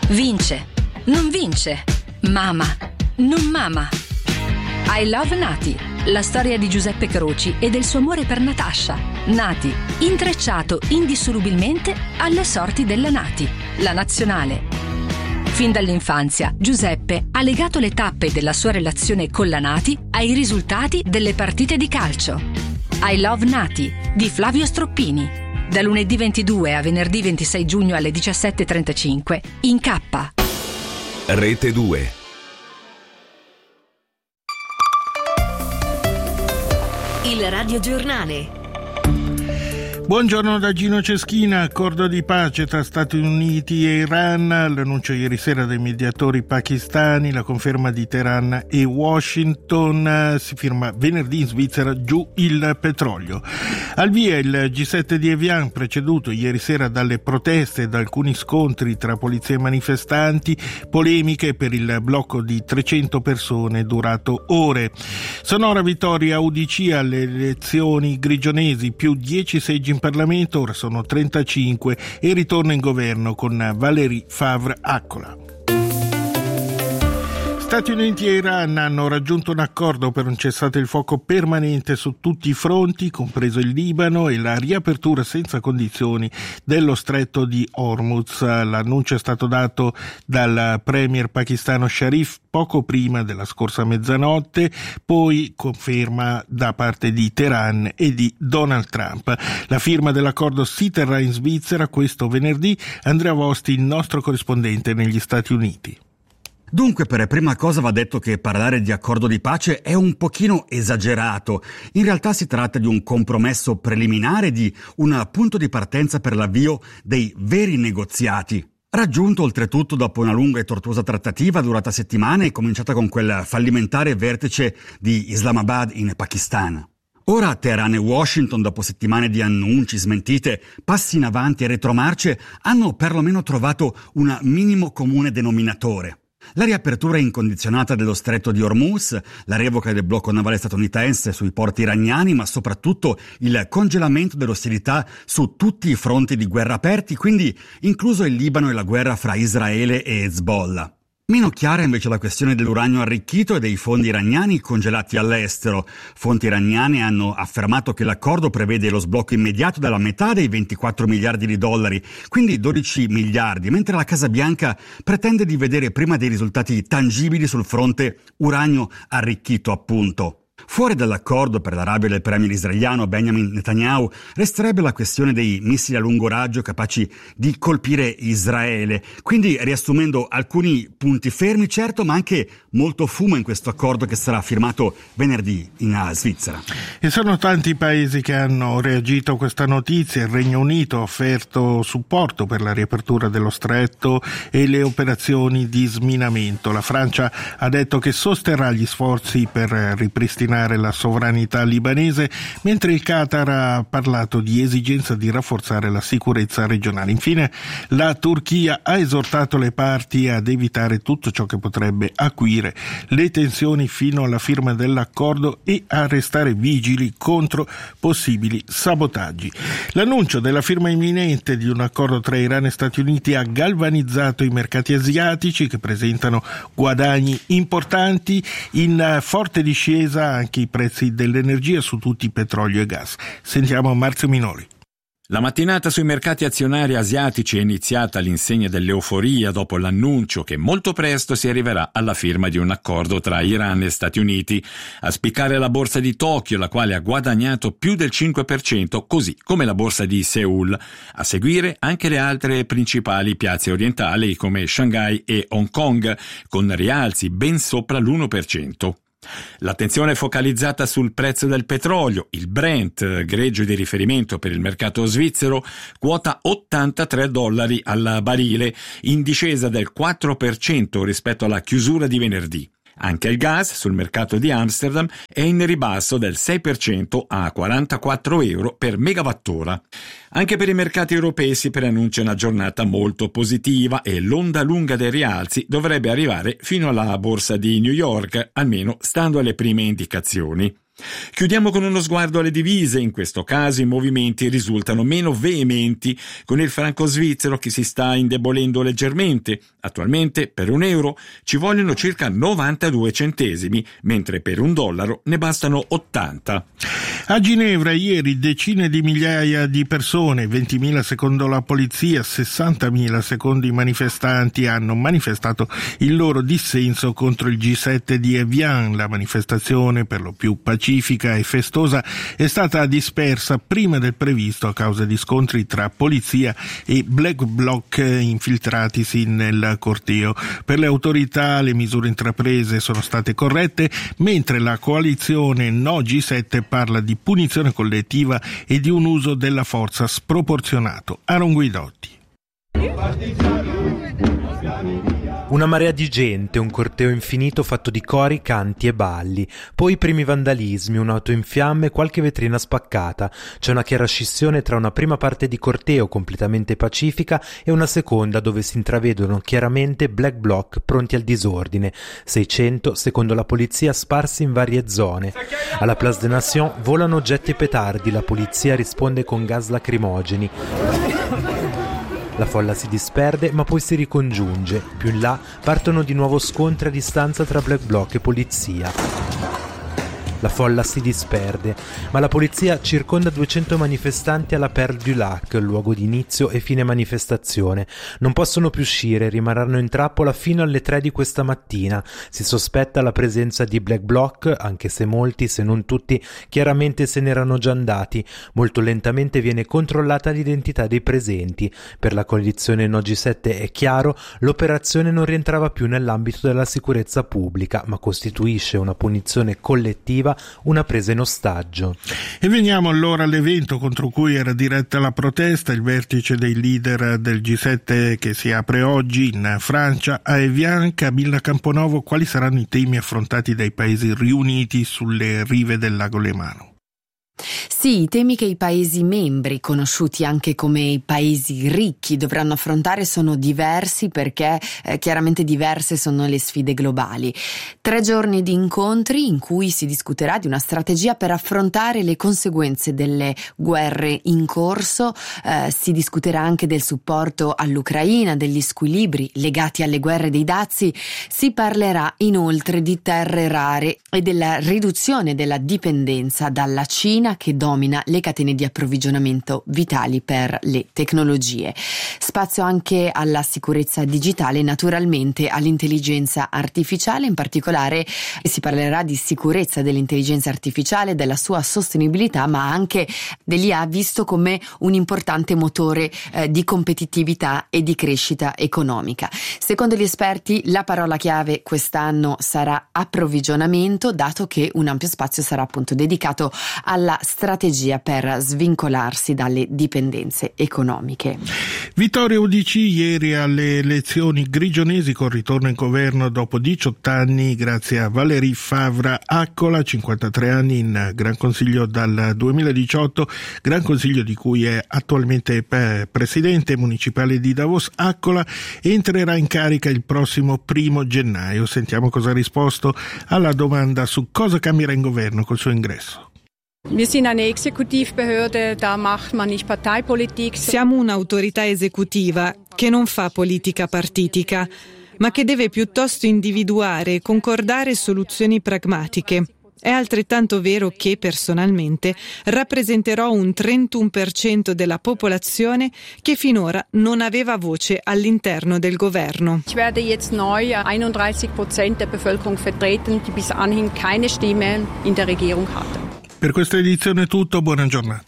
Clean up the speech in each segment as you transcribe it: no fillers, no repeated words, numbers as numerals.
Vince, non vince, mama, non mama. I Love Nati, la storia di Giuseppe Croci e del suo amore per Natascia. Nati, intrecciato indissolubilmente alle sorti della Nati, la nazionale. Fin dall'infanzia, Giuseppe ha legato le tappe della sua relazione con la Nati ai risultati delle partite di calcio. I Love Nati, di Flavio Stroppini. Da lunedì 22 a venerdì 26 giugno alle 17:35 in K. Rete 2. Il radiogiornale. Buongiorno da Gino Ceschina. Accordo di pace tra Stati Uniti e Iran, l'annuncio ieri sera dei mediatori pakistani, la conferma di Teheran e Washington, si firma venerdì in Svizzera, giù il petrolio. Al via il G7 di Evian, preceduto ieri sera dalle proteste e da alcuni scontri tra polizia e manifestanti, polemiche per il blocco di 300 persone durato ore. Sonora vittoria UDC alle elezioni grigionesi, più 10 seggi in Parlamento, ora sono 35 e ritorna in governo con Valérie Favre-Accola. Stati Uniti e Iran hanno raggiunto un accordo per un cessate il fuoco permanente su tutti i fronti, compreso il Libano, e la riapertura senza condizioni dello stretto di Hormuz. L'annuncio è stato dato dal premier pakistano Sharif poco prima della scorsa mezzanotte, poi conferma da parte di Teheran e di Donald Trump. La firma dell'accordo si terrà in Svizzera questo venerdì. Andrea Vosti, il nostro corrispondente negli Stati Uniti. Dunque, per prima cosa va detto che parlare di accordo di pace è un pochino esagerato. In realtà si tratta di un compromesso preliminare, di un punto di partenza per l'avvio dei veri negoziati. Raggiunto oltretutto dopo una lunga e tortuosa trattativa durata settimane, cominciata con quel fallimentare vertice di Islamabad in Pakistan. Ora Teheran e Washington, dopo settimane di annunci, smentite, passi in avanti e retromarce, hanno perlomeno trovato un minimo comune denominatore. La riapertura incondizionata dello stretto di Hormuz, la revoca del blocco navale statunitense sui porti iraniani, ma soprattutto il congelamento delle ostilità su tutti i fronti di guerra aperti, quindi incluso il Libano e la guerra fra Israele e Hezbollah. Meno chiara invece la questione dell'uranio arricchito e dei fondi iraniani congelati all'estero. Fonti iraniane hanno affermato che l'accordo prevede lo sblocco immediato della metà dei 24 miliardi di dollari, quindi 12 miliardi, mentre la Casa Bianca pretende di vedere prima dei risultati tangibili sul fronte uranio arricchito, appunto. Fuori dall'accordo per l'Arabia del premier israeliano Benjamin Netanyahu resterebbe la questione dei missili a lungo raggio capaci di colpire Israele. Quindi, riassumendo, alcuni punti fermi, certo, ma anche molto fumo in questo accordo che sarà firmato venerdì in Svizzera. E sono tanti i paesi che hanno reagito a questa notizia. Il Regno Unito ha offerto supporto per la riapertura dello stretto e le operazioni di sminamento. La Francia ha detto che sosterrà gli sforzi per ripristinare la sovranità libanese, mentre il Qatar ha parlato di esigenza di rafforzare la sicurezza regionale. Infine, la Turchia ha esortato le parti ad evitare tutto ciò che potrebbe acuire le tensioni fino alla firma dell'accordo e a restare vigili contro possibili sabotaggi. L'annuncio della firma imminente di un accordo tra Iran e Stati Uniti ha galvanizzato i mercati asiatici, che presentano guadagni importanti. In forte discesa anche i prezzi dell'energia su tutti petrolio e gas. Sentiamo Marzio Minoli. La mattinata sui mercati azionari asiatici è iniziata all'insegna dell'euforia dopo l'annuncio che molto presto si arriverà alla firma di un accordo tra Iran e Stati Uniti. A spiccare la borsa di Tokyo, la quale ha guadagnato più del 5%, così come la borsa di Seoul. A seguire anche le altre principali piazze orientali come Shanghai e Hong Kong, con rialzi ben sopra l'1%. L'attenzione è focalizzata sul prezzo del petrolio. Il Brent, greggio di riferimento per il mercato svizzero, quota $83 al barile, in discesa del 4% rispetto alla chiusura di venerdì. Anche il gas sul mercato di Amsterdam è in ribasso del 6% a €44 per megawattora. Anche per i mercati europei si preannuncia una giornata molto positiva e l'onda lunga dei rialzi dovrebbe arrivare fino alla borsa di New York, almeno stando alle prime indicazioni. Chiudiamo con uno sguardo alle divise. In questo caso i movimenti risultano meno veementi, con il franco svizzero che si sta indebolendo leggermente. Attualmente per €1 ci vogliono circa 92 centesimi, mentre per $1 ne bastano 80. A Ginevra ieri decine di migliaia di persone, 20.000 secondo la polizia, 60.000 secondo i manifestanti, hanno manifestato il loro dissenso contro il G7 di Evian. La manifestazione, per lo più pacifica e festosa, è stata dispersa prima del previsto a causa di scontri tra polizia e black bloc infiltratisi nel corteo. Per le autorità le misure intraprese sono state corrette, mentre la coalizione No G7 parla di punizione collettiva e di un uso della forza sproporzionato. Aaron Guidotti. Una marea di gente, un corteo infinito fatto di cori, canti e balli, poi i primi vandalismi, un'auto in fiamme, qualche vetrina spaccata. C'è una chiara scissione tra una prima parte di corteo completamente pacifica e una seconda dove si intravedono chiaramente black bloc pronti al disordine. 600, secondo la polizia, sparsi in varie zone. Alla Place des Nations volano oggetti e petardi, la polizia risponde con gas lacrimogeni. La folla si disperde ma poi si ricongiunge. Più in là partono di nuovo scontri a distanza tra black bloc e polizia. La folla si disperde, ma la polizia circonda 200 manifestanti alla Perle du Lac, luogo di inizio e fine manifestazione. Non possono più uscire, rimarranno in trappola fino alle 3 di questa mattina. Si sospetta la presenza di black bloc, anche se molti, se non tutti, chiaramente se n'erano già andati. Molto lentamente viene controllata l'identità dei presenti. Per la coalizione No G7 è chiaro, l'operazione non rientrava più nell'ambito della sicurezza pubblica, ma costituisce una punizione collettiva, una presa in ostaggio. E veniamo allora all'evento contro cui era diretta la protesta, il vertice dei leader del G7 che si apre oggi in Francia a Evian. Camilla Camponovo, quali saranno i temi affrontati dai paesi riuniti sulle rive del lago Lemano? Sì, i temi che i Paesi membri, conosciuti anche come i Paesi ricchi, dovranno affrontare sono diversi perché chiaramente diverse sono le sfide globali. 3 giorni di incontri in cui si discuterà di una strategia per affrontare le conseguenze delle guerre in corso, si discuterà anche del supporto all'Ucraina, degli squilibri legati alle guerre dei dazi, si parlerà inoltre di terre rare e della riduzione della dipendenza dalla Cina che domina le catene di approvvigionamento vitali per le tecnologie. Spazio anche alla sicurezza digitale e naturalmente all'intelligenza artificiale, in particolare si parlerà di sicurezza dell'intelligenza artificiale, della sua sostenibilità, ma anche dell'IA visto come un importante motore di competitività e di crescita economica. Secondo gli esperti la parola chiave quest'anno sarà approvvigionamento, dato che un ampio spazio sarà appunto dedicato alla strategia per svincolarsi dalle dipendenze economiche. Vittoria UDC ieri alle elezioni grigionesi con ritorno in governo dopo 18 anni grazie a Valérie Favre-Accola, 53 anni in Gran Consiglio dal 2018, Gran Consiglio di cui è attualmente presidente municipale di Davos. Accola entrerà in carica il prossimo 1 gennaio. Sentiamo cosa ha risposto alla domanda su cosa cambierà in governo col suo ingresso. Siamo un'autorità esecutiva che non fa politica partitica, ma che deve piuttosto individuare e concordare soluzioni pragmatiche. È altrettanto vero che, personalmente, rappresenterò un 31% della popolazione che finora non aveva voce all'interno del governo. Ich werde jetzt neu 31% der Bevölkerung vertreten, die bis anhin keine Stimme in der Regierung hatte. Per questa edizione è tutto, buona giornata.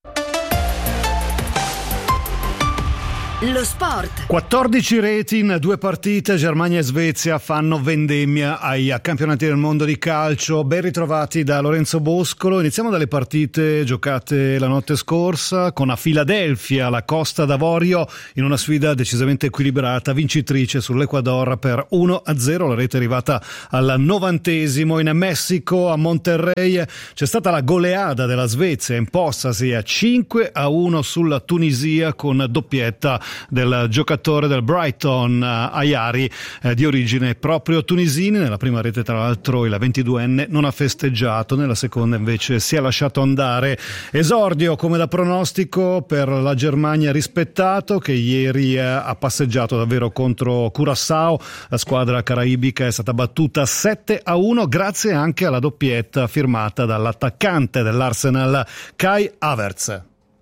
Lo sport. 14 reti in 2 partite, Germania e Svezia fanno vendemmia ai campionati del mondo di calcio. Ben ritrovati da Lorenzo Boscolo. Iniziamo dalle partite giocate la notte scorsa con a Filadelfia la Costa d'Avorio in una sfida decisamente equilibrata, vincitrice sull'Ecuador per 1-0. La rete è arrivata al 90esimo. In Messico a Monterrey c'è stata la goleada della Svezia, impostasi a 5-1 sulla Tunisia con doppietta del giocatore del Brighton Ayari, di origine proprio tunisina. Nella prima rete tra l'altro il 22enne non ha festeggiato, nella seconda invece si è lasciato andare. Esordio come da pronostico per la Germania rispettato, che ieri ha passeggiato davvero contro Curaçao. La squadra caraibica è stata battuta 7-1 grazie anche alla doppietta firmata dall'attaccante dell'Arsenal Kai Havertz.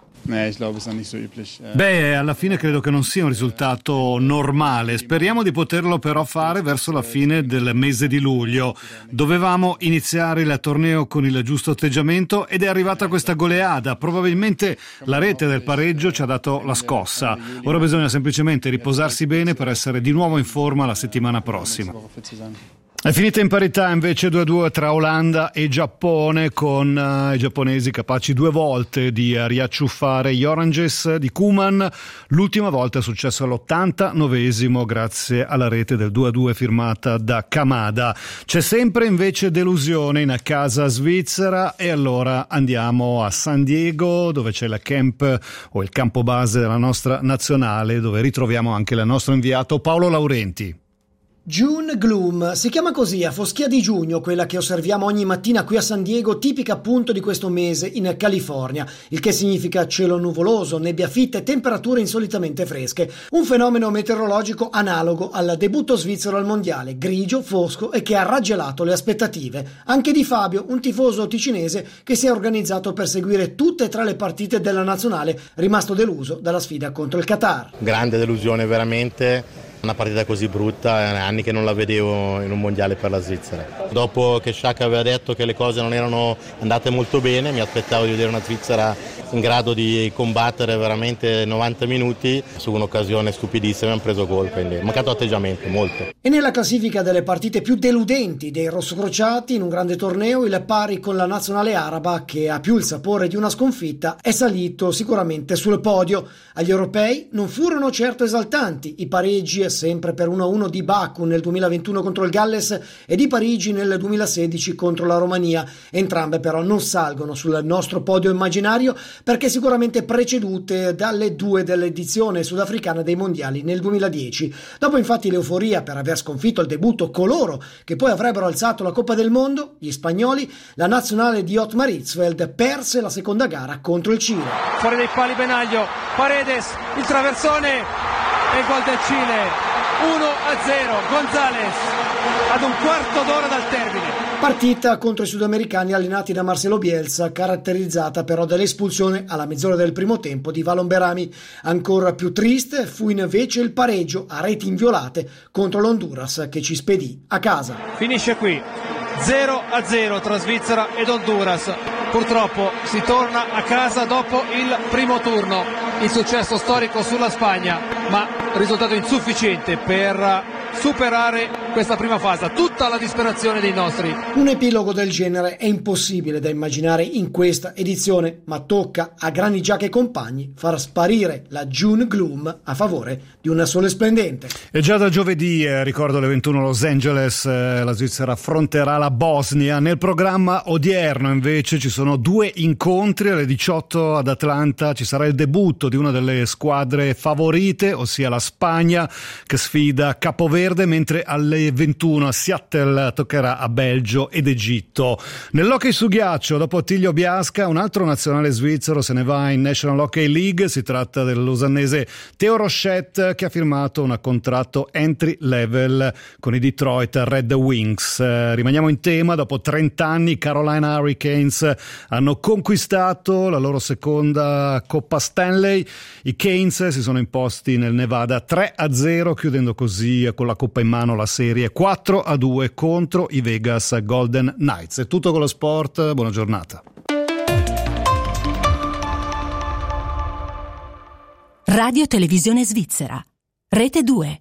Beh, alla fine credo che non sia un risultato normale. Speriamo di poterlo però fare verso la fine del mese di luglio. Dovevamo iniziare il torneo con il giusto atteggiamento ed è arrivata questa goleada. Probabilmente la rete del pareggio ci ha dato la scossa. Ora bisogna semplicemente riposarsi bene per essere di nuovo in forma la settimana prossima. È finita in parità invece 2-2 tra Olanda e Giappone, con i giapponesi capaci 2 volte di riacciuffare gli Oranges di Koeman. L'ultima volta è successo all'89esimo grazie alla rete del 2-2 firmata da Kamada. C'è sempre invece delusione in casa svizzera, e allora andiamo a San Diego, dove c'è la camp o il campo base della nostra nazionale, dove ritroviamo anche il nostro inviato Paolo Laurenti. June Gloom, si chiama così a foschia di giugno quella che osserviamo ogni mattina qui a San Diego, tipica appunto di questo mese in California, il che significa cielo nuvoloso, nebbia fitta e temperature insolitamente fresche. Un fenomeno meteorologico analogo al debutto svizzero al mondiale, grigio, fosco e che ha raggelato le aspettative. Anche di Fabio, un tifoso ticinese che si è organizzato per seguire tutte e 3 le partite della nazionale, rimasto deluso dalla sfida contro il Qatar. Grande delusione veramente. Una partita così brutta, anni che non la vedevo in un mondiale per la Svizzera. Dopo che Sciacca aveva detto che le cose non erano andate molto bene, mi aspettavo di vedere una Svizzera in grado di combattere veramente 90 minuti. Su un'occasione stupidissima abbiamo preso gol, quindi è mancato atteggiamento, molto. E nella classifica delle partite più deludenti dei rossocrociati in un grande torneo, il pari con la nazionale araba, che ha più il sapore di una sconfitta, è salito sicuramente sul podio. Agli europei non furono certo esaltanti i pareggi sempre per 1-1 di Baku nel 2021 contro il Galles e di Parigi nel 2016 contro la Romania. Entrambe però non salgono sul nostro podio immaginario, perché sicuramente precedute dalle 2 dell'edizione sudafricana dei mondiali nel 2010. Dopo infatti l'euforia per aver sconfitto al debutto coloro che poi avrebbero alzato la Coppa del Mondo, gli spagnoli, la nazionale di Ottmar Hitzfeld perse la seconda gara contro il Cile. Fuori dai pali Benaglio, Paredes, il traversone e il gol del Cile. 1-0, González ad un quarto d'ora dal termine. Partita contro i sudamericani allenati da Marcelo Bielsa, caratterizzata però dall'espulsione alla mezz'ora del primo tempo di Valon Berami. Ancora più triste fu invece il pareggio a reti inviolate contro l'Honduras, che ci spedì a casa. Finisce qui 0-0 tra Svizzera ed Honduras. Purtroppo si torna a casa dopo il primo turno. Il successo storico sulla Spagna, ma risultato insufficiente per superare questa prima fase. Tutta la disperazione dei nostri. Un epilogo del genere è impossibile da immaginare in questa edizione, ma tocca a Granit Xhaka e compagni far sparire la June Gloom a favore di una Sole Splendente. E già da giovedì, ricordo alle 21 a Los Angeles, la Svizzera affronterà la Bosnia. Nel programma odierno invece ci sono 2 incontri. Alle 18 ad Atlanta ci sarà il debutto di una delle squadre favorite, ossia la Spagna, che sfida Capoverde, mentre alle 21 a Seattle toccherà a Belgio ed Egitto. Nell'hockey su ghiaccio, dopo Attilio Biasca, un altro nazionale svizzero se ne va in National Hockey League. Si tratta del lausanese Theo Rochette, che ha firmato un contratto entry level con i Detroit Red Wings. Rimaniamo in tema. Dopo 30 anni i Carolina Hurricanes hanno conquistato la loro seconda Coppa Stanley. I Canes si sono imposti nel Nevada 3-0, chiudendo così con la Coppa in mano la serie 4-2 contro i Vegas Golden Knights. È tutto con lo sport, buona giornata. Radio Televisione Svizzera, Rete 2.